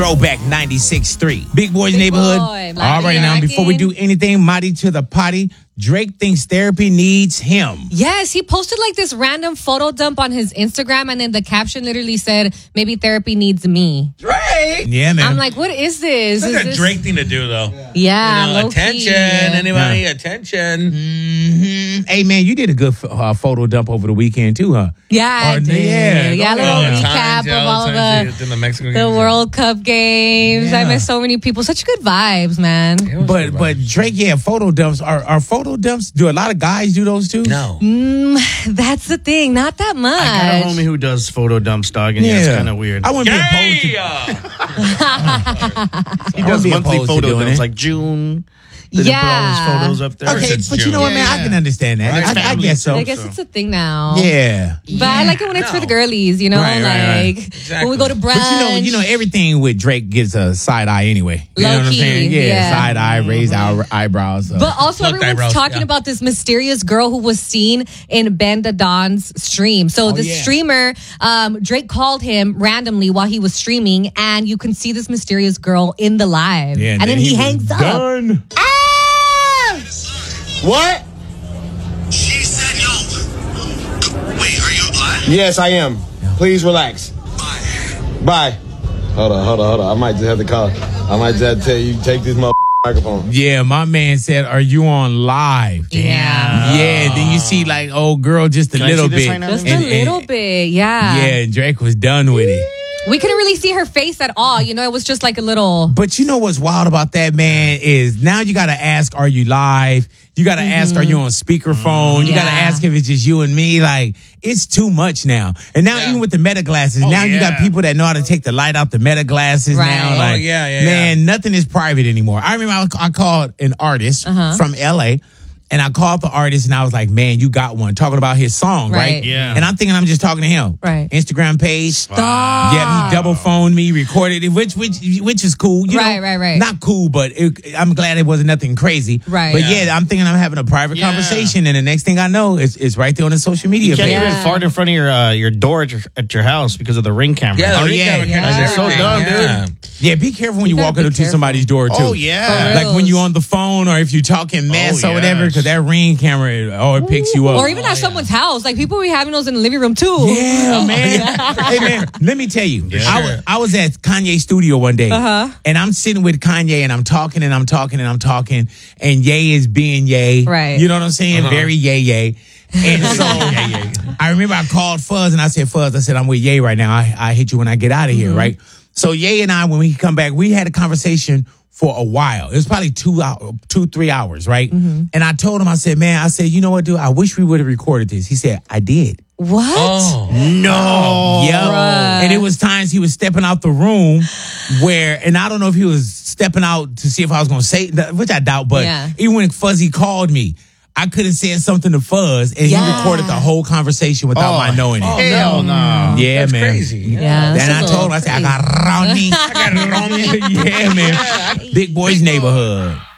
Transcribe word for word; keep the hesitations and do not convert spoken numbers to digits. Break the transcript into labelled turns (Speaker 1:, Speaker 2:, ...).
Speaker 1: Throwback ninety-six point three. Big Boys
Speaker 2: Big
Speaker 1: Neighborhood.
Speaker 2: Boy,
Speaker 1: All right, now, before we do anything, Mighty to the potty, Drake thinks therapy needs him.
Speaker 2: Yes, he posted like this random photo dump on his Instagram, and then the caption literally said, maybe therapy needs me.
Speaker 3: Drake?
Speaker 1: Yeah, man.
Speaker 2: I'm like, what is this?
Speaker 3: That's
Speaker 2: Is
Speaker 3: a
Speaker 2: this...
Speaker 3: Drake thing to do, though.
Speaker 2: Yeah,
Speaker 3: You know,
Speaker 2: low-key.
Speaker 3: attention. Anybody?
Speaker 1: Yeah.
Speaker 3: Attention.
Speaker 1: Mm-hmm. Hey, man, you did a good uh, photo dump over the weekend, too, huh?
Speaker 2: Yeah, I
Speaker 1: Or-
Speaker 2: did.
Speaker 1: yeah,
Speaker 2: Yeah, a
Speaker 1: go
Speaker 2: little
Speaker 1: on.
Speaker 2: recap
Speaker 3: Yeah,
Speaker 2: of all
Speaker 3: the times
Speaker 2: the,
Speaker 3: in the Mexican
Speaker 2: the
Speaker 3: games.
Speaker 2: World Cup games. I
Speaker 1: Yeah.
Speaker 2: missed so many people. Such good vibes, man.
Speaker 3: It was
Speaker 1: But
Speaker 3: good,
Speaker 1: but Drake, yeah, photo dumps. Are, are photo dumps, do a lot of guys do those, too?
Speaker 3: No.
Speaker 2: Mm, that's the thing. Not that much.
Speaker 4: I got a homie who does photo dumps, dog, and yeah, it's kind of weird.
Speaker 1: I wouldn't be opposed to
Speaker 4: he
Speaker 1: I
Speaker 4: does
Speaker 1: wouldn't be
Speaker 4: monthly
Speaker 1: opposed to
Speaker 4: photo
Speaker 1: doing
Speaker 4: dumps,
Speaker 1: it.
Speaker 4: like June. They yeah. put all his
Speaker 2: Yeah.
Speaker 4: photos up there.
Speaker 1: Okay,
Speaker 3: it's
Speaker 1: but you
Speaker 3: June.
Speaker 1: know what, man? I
Speaker 4: Yeah.
Speaker 1: can understand that.
Speaker 3: Right,
Speaker 1: I, I
Speaker 4: family.
Speaker 1: guess so.
Speaker 2: I guess it's a thing now.
Speaker 1: Yeah.
Speaker 2: But I like it when it's for the girlies, you know?
Speaker 1: Right, right, right.
Speaker 2: like
Speaker 3: Exactly.
Speaker 2: when we go to brunch.
Speaker 1: But you know, you know, everything with Drake gets a side eye anyway. You know what I'm
Speaker 2: Low-key,
Speaker 1: saying? Yeah,
Speaker 2: yeah.
Speaker 1: side eye, raised eye, eyebrows. So.
Speaker 2: But also,
Speaker 3: Plucked
Speaker 2: everyone's
Speaker 3: eyebrows,
Speaker 2: talking
Speaker 3: yeah.
Speaker 2: about this mysterious girl who was seen in Ben the Don's stream. So
Speaker 1: Oh,
Speaker 2: the
Speaker 1: yeah.
Speaker 2: streamer, um, Drake called him randomly while he was streaming, and you can see this mysterious girl in the live.
Speaker 1: yeah,
Speaker 2: and then he,
Speaker 1: was
Speaker 2: hangs up.
Speaker 1: done.
Speaker 5: What?
Speaker 6: She said, yo. Wait, are you live?
Speaker 5: Yes, I am. Please relax.
Speaker 6: Bye.
Speaker 5: Bye. Hold on, hold on, hold on. I might just have to call. I might just have to tell you, take this mother microphone.
Speaker 1: Yeah, my man said, "Are you on live?"
Speaker 2: Yeah.
Speaker 1: Yeah. Then you see like, oh, girl, just a
Speaker 4: Can I
Speaker 1: little
Speaker 4: see this
Speaker 1: bit.
Speaker 4: right now?
Speaker 2: Just
Speaker 1: And-
Speaker 2: a little
Speaker 1: and-
Speaker 2: bit, yeah.
Speaker 1: Yeah, and Drake was done with it.
Speaker 2: We couldn't really see her face at all. You know, it was just like a little.
Speaker 1: But you know what's wild about that, man, is now you got to ask, are you live? You got to ask, are you on speakerphone? You got to
Speaker 2: Yeah.
Speaker 1: ask if it's just you and me. Like, it's too much now. And now,
Speaker 3: Yeah.
Speaker 1: even with the meta glasses,
Speaker 3: Oh,
Speaker 1: now you got
Speaker 3: yeah.
Speaker 1: people that know how to take the light out the meta glasses
Speaker 2: Right.
Speaker 1: now.
Speaker 2: Oh,
Speaker 1: Like,
Speaker 3: yeah, yeah,
Speaker 1: man, nothing is private anymore. I remember I, I called an artist
Speaker 2: Uh-huh.
Speaker 1: from L A, and I called the artist and I was like, man, you got one, talking about his song, right?
Speaker 2: Right.
Speaker 4: Yeah.
Speaker 1: And I'm thinking I'm just talking to him.
Speaker 2: Right.
Speaker 1: Instagram page.
Speaker 2: Stop.
Speaker 1: Yeah, he double phoned me, recorded it, which which which is cool. You
Speaker 2: Right,
Speaker 1: know,
Speaker 2: right, right.
Speaker 1: Not cool, but it, I'm glad it wasn't nothing crazy.
Speaker 2: Right.
Speaker 1: But
Speaker 3: Yeah.
Speaker 1: yeah, I'm thinking I'm having a private
Speaker 3: Yeah.
Speaker 1: conversation, and the next thing I know, it's, it's right there on the social media
Speaker 4: You can't
Speaker 1: page.
Speaker 2: Yeah.
Speaker 4: even fart in front of your uh, your door at your, at your house because of the ring camera.
Speaker 3: Yeah,
Speaker 1: Oh,
Speaker 3: the
Speaker 1: yeah,
Speaker 3: recap
Speaker 1: yeah.
Speaker 3: catches
Speaker 4: They're so
Speaker 3: everything,
Speaker 4: dumb,
Speaker 3: yeah.
Speaker 1: Yeah, be careful when you,
Speaker 2: You
Speaker 1: walk
Speaker 2: gotta
Speaker 1: into
Speaker 2: be careful.
Speaker 1: somebody's door too.
Speaker 4: Oh, yeah.
Speaker 1: Like when you're on the phone or if you're talking mess
Speaker 4: Oh,
Speaker 1: or whatever,
Speaker 4: yes.
Speaker 1: because that ring camera, oh, it picks you up.
Speaker 2: Or even at someone's house. Like people be having those in the living room too.
Speaker 1: Yeah, man. Hey, man, let me tell you.
Speaker 4: Yeah.
Speaker 1: I, was, I was at Kanye's studio one day,
Speaker 2: Uh-huh.
Speaker 1: and I'm sitting with Kanye, and I'm talking, and I'm talking, and I'm talking, and Ye is being Ye.
Speaker 2: Right.
Speaker 1: You know what I'm saying? Very Ye Ye. And so I remember I called Fuzz, and I said, Fuzz, I said, I'm with Ye right now. I, I hit you when I get out of here, right? So Ye and I, when we come back, we had a conversation for a while. It was probably two, hour, two three hours, right? And I told him, I said, man, I said, you know what, dude? I wish we would have recorded this. He said, I did.
Speaker 2: What?
Speaker 3: Oh.
Speaker 1: No. Yep.
Speaker 2: Bruh.
Speaker 1: And it was times he was stepping out the room where, and I don't know if he was stepping out to see if I was going to say, which I doubt, but
Speaker 2: Yeah.
Speaker 1: even when Fuzzy called me, I could have said something to Fuzz, and
Speaker 2: Yeah.
Speaker 1: he recorded the whole conversation without
Speaker 4: Oh.
Speaker 1: my knowing it.
Speaker 3: Oh,
Speaker 4: Hell no.
Speaker 1: Yeah,
Speaker 3: That's
Speaker 1: man.
Speaker 3: crazy.
Speaker 2: Yeah.
Speaker 1: Then I
Speaker 2: that's a
Speaker 1: told him, I
Speaker 2: little
Speaker 1: said, I got Ronnie. I got Ronnie. Yeah, man. Big Boys Neighborhood.